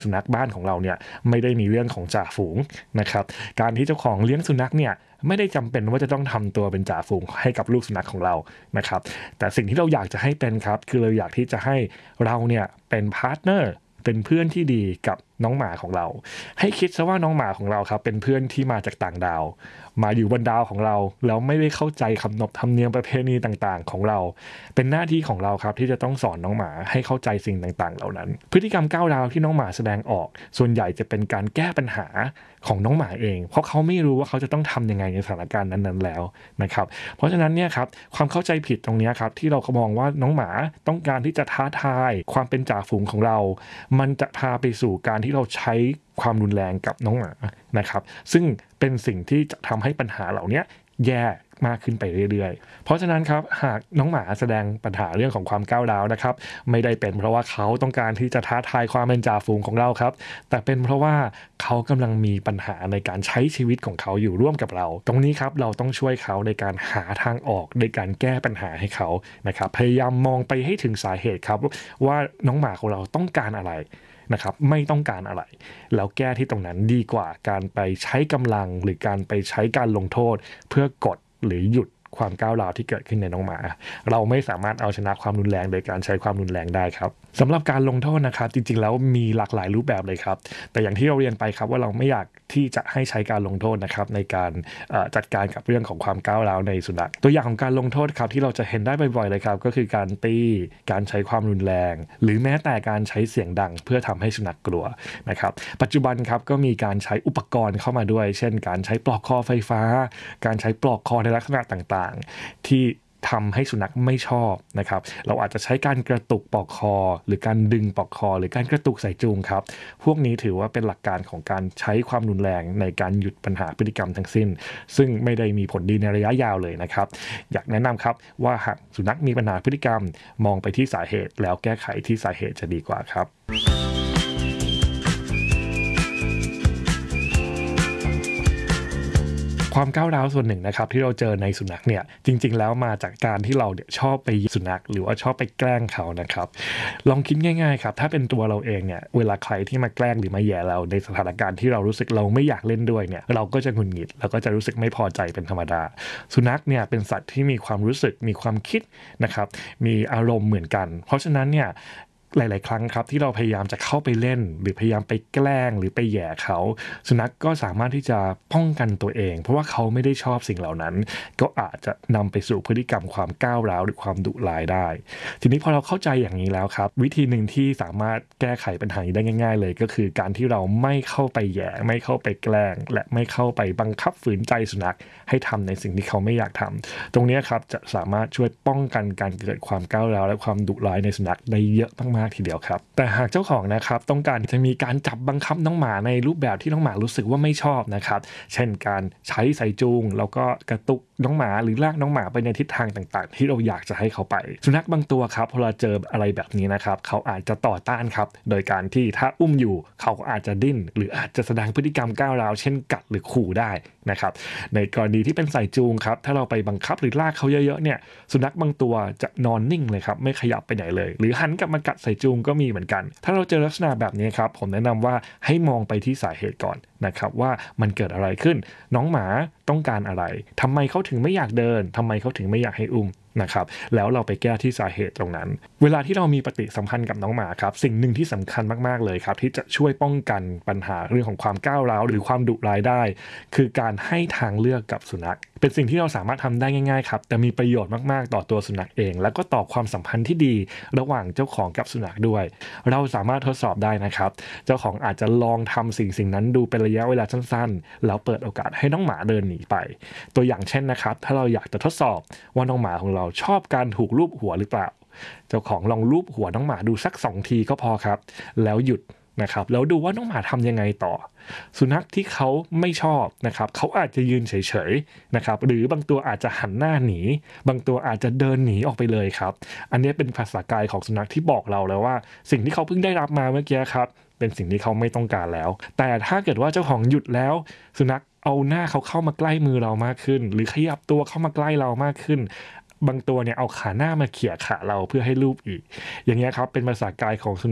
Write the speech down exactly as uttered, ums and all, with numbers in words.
สุนัขบ้านของเราเนี่ยไม่ได้มีเรื่องของจ่าฝูงนะครับการที่เจ้าของเลี้ยงสุนัขเนี่ยไม่ได้จำเป็นว่าจะต้องทำตัวเป็นจ่าฝูงให้กับลูกสุนัขของเรานะครับแต่สิ่งที่เราอยากจะให้เป็นครับคือเราอยากที่จะให้เราเนี่ยเป็นพาร์ทเนอร์เป็นเพื่อนที่ดีกับน้องหมาของเราให้คิดซะว่าน้องหมาของเราครับเป็นเพื่อนที่มาจากต่างดาวมาอยู่บนดาวของเราแล้วไม่ได้เข้าใจคำนบธรรมเนียมประเพณีต่างๆของเราเป็นหน้าที่ของเราครับที่จะต้องสอนน้องหมาให้เข้าใจสิ่งต่างๆเหล่านั้นพฤติกรรมก้าวร้าวที่น้องหมาแสดงออกส่วนใหญ่จะเป็นการแก้ปัญหาของน้องหมาเองเพราะเขาไม่รู้ว่าเขาจะต้องทำยังไงในสถานการณ์นั้นๆแล้วนะครับเพราะฉะนั้นเนี่ยครับความเข้าใจผิดตรงนี้ครับที่เรามองว่าน้องหมาต้องการที่จะท้าทายความเป็นจ่าฝูงของเรามันจะพาไปสู่การที่เราใช้ความรุนแรงกับน้องหมานะครับซึ่งเป็นสิ่งที่จะทำให้ปัญหาเหล่านี้แย่มากขึ้นไปเรื่อยๆเพราะฉะนั้นครับหากน้องหมาแสดงปัญหาเรื่องของความก้าวร้าวนะครับไม่ได้เป็นเพราะว่าเขาต้องการที่จะท้าทายความเป็นจ่าฝูงของเราครับแต่เป็นเพราะว่าเขากำลังมีปัญหาในการใช้ชีวิตของเขาอยู่ร่วมกับเราตรงนี้ครับเราต้องช่วยเขาในการหาทางออกในการแก้ปัญหาให้เขานะครับพยายามมองไปให้ถึงสาเหตุครับว่าน้องหมาของเราต้องการอะไรนะครับไม่ต้องการอะไรแล้วแก้ที่ตรงนั้นดีกว่าการไปใช้กำลังหรือการไปใช้การลงโทษเพื่อกดหรือหยุดความก้าวร้าวที่เกิดขึ้นในน้องหมาเราไม่สามารถเอาชนะความรุนแรงโดยการใช้ความรุนแรงได้ครับสำหรับการลงโทษนะครับจริงๆแล้วมีหลากหลายรูปแบบเลยครับแต่อย่างที่เราเรียนไปครับว่าเราไม่อยากที่จะให้ใช้การลงโทษนะครับในการจัดการกับเรื่องของความก้าวร้าวในสุนัขตัวอย่างของการลงโทษครับที่เราจะเห็นได้บ่อยๆเลยครับก็คือการตีการใช้ความรุนแรงหรือแม้แต่การใช้เสียงดังเพื่อทำให้สุนัขกลัวนะครับปัจจุบันครับก็มีการใช้อุปกรณ์เข้ามาด้วยเช่นการใช้ปลอกคอไฟฟ้าการใช้ปลอกคอในลักษณะต่างๆที่ทำให้สุนัขไม่ชอบนะครับเราอาจจะใช้การกระตุกปลอกคอหรือการดึงปลอกคอหรือการกระตุกสายจูงครับพวกนี้ถือว่าเป็นหลักการของการใช้ความรุนแรงในการหยุดปัญหาพฤติกรรมทั้งสิ้นซึ่งไม่ได้มีผลดีในระยะยาวเลยนะครับอยากแนะนำครับว่าหากสุนัขมีปัญหาพฤติกรรมมองไปที่สาเหตุแล้วแก้ไขที่สาเหตุจะดีกว่าครับความก้าวร้าวส่วนหนึ่งนะครับที่เราเจอในสุนัขเนี่ยจริงๆแล้วมาจากการที่เราเนี่ยชอบไปสุนัขหรือว่าชอบไปแกล้งเขานะครับลองคิดง่ายๆครับถ้าเป็นตัวเราเองเนี่ยเวลาใครที่มาแกล้งหรือมาแย่เราในสถานการณ์ที่เรารู้สึกเราไม่อยากเล่นด้วยเนี่ยเราก็จะหงุดหงิดแล้วก็จะรู้สึกไม่พอใจเป็นธรรมดาสุนัขเนี่ยเป็นสัตว์ที่มีความรู้สึกมีความคิดนะครับมีอารมณ์เหมือนกันเพราะฉะนั้นเนี่ยหลายๆครั้งครับที่เราพยายามจะเข้าไปเล่นหรือพยายามไปแกล้งหรือไปแย่เขาสุนัขก็สามารถที่จะป้องกันตัวเองเพราะว่าเขาไม่ได้ชอบสิ่งเหล่านั้นก็อาจจะนำไปสู่พฤติกรรมความก้าวร้าวหรือความดุร้ายได้ทีนี้พอเราเข้าใจอย่างนี้แล้วครับวิธีหนึ่งที่สามารถแก้ไขปัญหานี้ได้ง่ายๆเลยก็คือการที่เราไม่เข้าไปแย่ไม่เข้าไปแกล้งและไม่เข้าไปบังคับฝืนใจสุนัขให้ทำในสิ่งที่เขาไม่อยากทำตรงนี้ครับจะสามารถช่วยป้องกันการเกิดความก้าวร้าวและความดุร้ายในสุนัขได้เยอะมากทีเดียวครับแต่หากเจ้าของนะครับต้องการจะมีการจับบังคับน้องหมาในรูปแบบที่น้องหมารู้สึกว่าไม่ชอบนะครับเช่นการใช้สายจูงแล้วก็กระตุกน้องหมาหรือลากน้องหมาไปในทิศทางต่างๆที่เราอยากจะให้เขาไปสุนัขบางตัวครับพอเราเจออะไรแบบนี้นะครับเขาอาจจะต่อต้านครับโดยการที่ถ้าอุ้มอยู่เขาก็อาจจะดิ้นหรืออาจจะแสดงพฤติกรรมก้าวร้าวเช่นกัดหรือขู่ได้นะครับในกรณีที่เป็นสายจูงครับถ้าเราไปบังคับหรือลากเขาเยอะๆเนี่ยสุนัขบางตัวจะนอนนิ่งเลยครับไม่ขยับไปไหนเลยหรือหันกลับมากัดสายจูงก็มีเหมือนกันถ้าเราเจอลักษณะแบบนี้ครับผมแนะนำว่าให้มองไปที่สาเหตุก่อนนะครับว่ามันเกิดอะไรขึ้นน้องหมาต้องการอะไรทำไมเขาถึงไม่อยากเดินทำไมเขาถึงไม่อยากให้อุ้มนะครับแล้วเราไปแก้ที่สาเหตุตรงนั้นเวลาที่เรามีปฏิสัมพันธ์กับน้องหมาครับสิ่งหนึ่งที่สำคัญมากๆเลยครับที่จะช่วยป้องกันปัญหาเรื่องของความก้าวร้าวหรือความดุร้ายได้คือการให้ทางเลือกกับสุนัขเป็นสิ่งที่เราสามารถทำได้ง่ายๆครับแต่มีประโยชน์มากๆต่อตัวสุนัขเองแล้วก็ต่อความสัมพันธ์ที่ดีระหว่างเจ้าของกับสุนัขด้วยเราสามารถทดสอบได้นะครับเจ้าของอาจจะลองทำสิ่งสิ่งนั้นดูเป็นระยะเวลาสั้นๆแล้วเปิดโอกาสให้น้องหมาเดินหนีไปตัวอย่างเช่นนะครับถ้าเราอยากจะทดสอบว่าน้องหมาของเราชอบการถูกลูบหัวหรือเปล่าเจ้าของลองลูบหัวน้องหมาดูสักสองทีก็พอครับแล้วหยุดนะครับแล้วดูว่าน้องหมาทำยังไงต่อสุนัขที่เขาไม่ชอบนะครับเขาอาจจะยืนเฉยๆนะครับหรือบางตัวอาจจะหันหน้าหนีบางตัวอาจจะเดินหนีออกไปเลยครับอันนี้เป็นภาษากายของสุนัขที่บอกเราแล้วว่าสิ่งที่เขาเพิ่งได้รับมาเมื่อกี้ครับเป็นสิ่งที่เขาไม่ต้องการแล้วแต่ถ้าเกิดว่าเจ้าของหยุดแล้วสุนัขเอาหน้าเขาเข้ามาใกล้มือเรามากขึ้นหรือขยับตัวเข้ามาใกล้เรามากขึ้นบางตัวเนี่ยเอาขาหน้ามาเขี่ยขาเราเพื่อให้ลูบอีกอย่างเงี้ยครับเป็นภาษากายของสุนัข